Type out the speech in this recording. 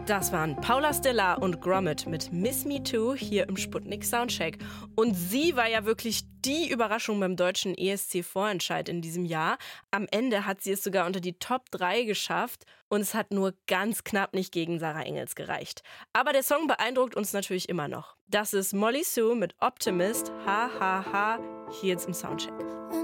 Das waren Paula Stellar und Gromit mit Miss Me Too hier im Sputnik Soundcheck. Und sie war ja wirklich die Überraschung beim deutschen ESC-Vorentscheid in diesem Jahr. Am Ende hat sie es sogar unter die Top 3 geschafft und es hat nur ganz knapp nicht gegen Sarah Engels gereicht. Aber der Song beeindruckt uns natürlich immer noch. Das ist Molly Sue mit Optimist, ha ha ha, hier jetzt im Soundcheck.